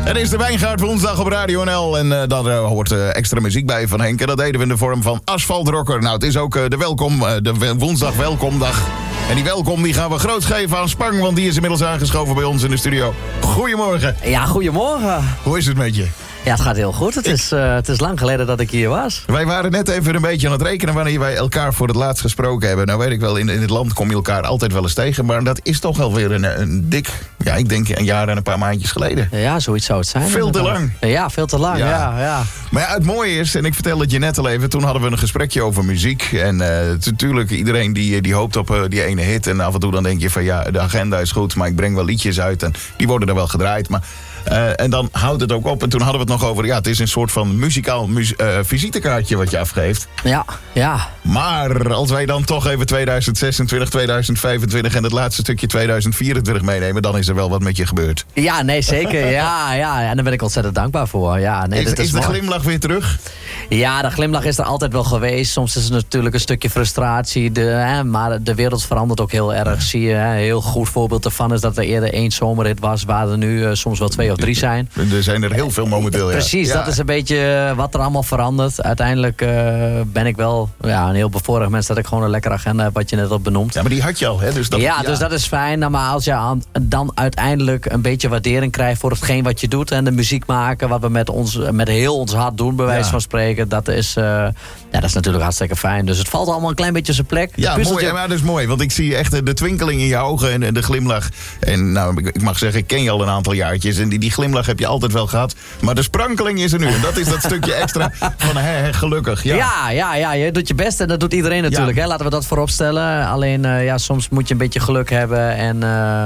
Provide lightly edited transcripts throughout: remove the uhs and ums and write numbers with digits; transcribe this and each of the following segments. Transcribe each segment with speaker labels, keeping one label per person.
Speaker 1: Het is de Wijngaard woensdag op Radio NL. En daar hoort extra muziek bij van Henk. En dat deden we in de vorm van Asfaltrocker. Nou, het is ook de woensdag welkomdag. En die welkom die gaan we groot geven aan Spang. Want die is inmiddels aangeschoven bij ons in de studio. Goedemorgen.
Speaker 2: Ja, goedemorgen.
Speaker 1: Hoe is het met je?
Speaker 2: Ja, het gaat heel goed. Het is lang geleden dat ik hier was.
Speaker 1: Wij waren net even een beetje aan het rekenen wanneer wij elkaar voor het laatst gesproken hebben. Nou weet ik wel, in het land kom je elkaar altijd wel eens tegen. Maar dat is toch alweer een dik, ja, ik denk een jaar en een paar maandjes geleden.
Speaker 2: Ja, zoiets zou het zijn.
Speaker 1: Veel te lang.
Speaker 2: Ja, veel te lang, ja.
Speaker 1: Maar ja, het mooie is, en ik vertel het je net al even, toen hadden we een gesprekje over muziek. En natuurlijk, iedereen die hoopt op die ene hit. En af en toe dan denk je van ja, de agenda is goed, maar ik breng wel liedjes uit. En die worden er wel gedraaid, maar... en dan houdt het ook op. En toen hadden we het nog over... ja, het is een soort van muzikaal visitekaartje wat je afgeeft.
Speaker 2: Ja.
Speaker 1: Maar als wij dan toch even 2026, 2025... en het laatste stukje 2024 meenemen... dan is er wel wat met je gebeurd.
Speaker 2: Ja, nee, zeker. Ja. En daar ben ik ontzettend dankbaar voor. Ja, nee,
Speaker 1: is de glimlach weer terug?
Speaker 2: Ja, de glimlach is er altijd wel geweest. Soms is het natuurlijk een stukje frustratie. Maar de wereld verandert ook heel erg. Zie je, een heel goed voorbeeld ervan is dat er eerder 1 zomerrit was... waar er nu soms wel 2 of 3 zijn.
Speaker 1: Er zijn er heel veel momenteel, ja.
Speaker 2: Precies, dat is een beetje wat er allemaal verandert. Uiteindelijk ben ik wel een heel bevoorrecht mens... dat ik gewoon een lekkere agenda heb, wat je net al benoemt.
Speaker 1: Ja, maar die had je al, hè? Dus dat
Speaker 2: is fijn. Nou, maar als je dan uiteindelijk een beetje waardering krijgt... voor hetgeen wat je doet en de muziek maken... wat we met heel ons hart doen, bij wijze van spreken... dat is natuurlijk hartstikke fijn. Dus het valt allemaal een klein beetje op zijn plek.
Speaker 1: Ja, mooi, maar dat is mooi. Want ik zie echt de twinkeling in je ogen en de glimlach. En nou, ik mag zeggen, ik ken je al een aantal jaartjes... en die glimlach heb je altijd wel gehad. Maar de sprankeling is er nu. En dat is dat stukje extra van gelukkig. Ja,
Speaker 2: je doet je best en dat doet iedereen natuurlijk. Hè? Laten we dat voorop stellen. Alleen, soms moet je een beetje geluk hebben. En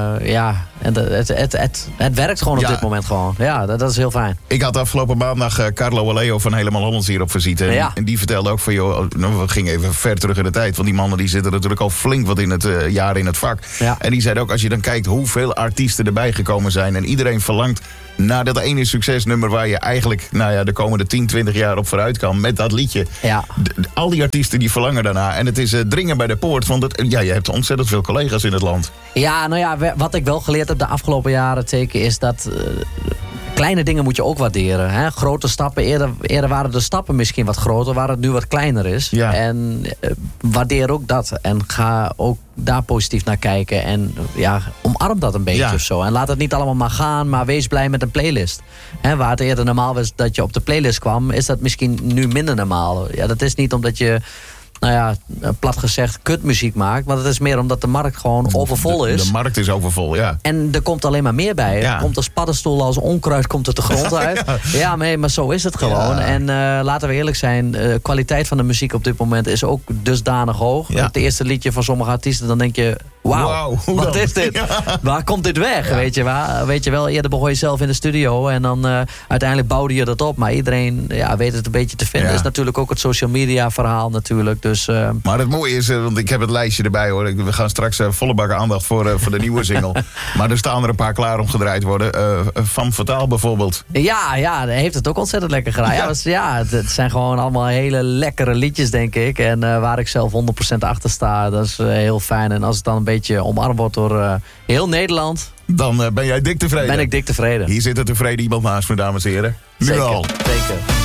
Speaker 2: het werkt gewoon op dit moment gewoon. Ja, dat is heel fijn.
Speaker 1: Ik had afgelopen maandag Carlo Aleo van Helemaal Hollands hier op visite. En die vertelde ook van, joh, we gingen even ver terug in de tijd. Want die mannen die zitten natuurlijk al flink wat in het jaar in het vak. Ja. En die zei ook, als je dan kijkt hoeveel artiesten erbij gekomen zijn. En iedereen verlangt naar dat ene succesnummer waar je eigenlijk de komende 10, 20 jaar op vooruit kan met dat liedje. Ja. Al die artiesten die verlangen daarna. En het is dringen bij de poort. Want je hebt ontzettend veel collega's in het land. Ja,
Speaker 2: wat ik wel geleerd heb de afgelopen jaren teken is dat... kleine dingen moet je ook waarderen. Hè? Grote stappen, eerder waren de stappen misschien wat groter... waar het nu wat kleiner is. Ja. En waardeer ook dat. En ga ook daar positief naar kijken. En omarm dat een beetje of zo. En laat het niet allemaal maar gaan, maar wees blij met een playlist. Hè? Waar het eerder normaal was dat je op de playlist kwam... is dat misschien nu minder normaal. Ja, dat is niet omdat je... plat gezegd, kutmuziek maakt. Maar dat is meer omdat de markt gewoon overvol is.
Speaker 1: De markt is overvol, ja.
Speaker 2: En er komt alleen maar meer bij. Ja. Er komt als paddenstoel, als onkruid komt het de grond uit. Ja, maar zo is het gewoon. Ja. En laten we eerlijk zijn, de kwaliteit van de muziek op dit moment is ook dusdanig hoog. Ja. Het eerste liedje van sommige artiesten, dan denk je... Wauw, wat is dit? Ja. Waar komt dit weg? Ja. Weet je wel, eerder begon je zelf in de studio... en dan uiteindelijk bouwde je dat op. Maar iedereen weet het een beetje te vinden. Dat is natuurlijk ook het social media verhaal natuurlijk. Dus,
Speaker 1: maar het mooie is, want ik heb het lijstje erbij hoor. We gaan straks volle bak aandacht voor de nieuwe single. Maar er staan er een paar klaar om gedraaid worden. Van Fataal bijvoorbeeld.
Speaker 2: Ja, heeft het ook ontzettend lekker gedaan. Het zijn gewoon allemaal hele lekkere liedjes, denk ik. En waar ik zelf 100% achter sta, dat is heel fijn. En als het dan een beetje omarmd wordt door heel Nederland...
Speaker 1: Dan ben jij dik tevreden.
Speaker 2: Ben ik dik tevreden.
Speaker 1: Hier zit een tevreden iemand naast me, dames en heren. Nu
Speaker 2: Zeker,
Speaker 1: al.
Speaker 2: Zeker.